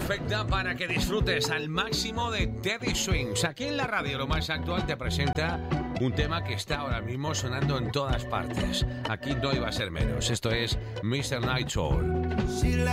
perfecta para que disfrutes al máximo de Teddy Swims. Aquí en la radio Lo Más Actual te presenta un tema que está ahora mismo sonando en todas partes. Aquí no iba a ser menos. Esto es Mr. Night Soul.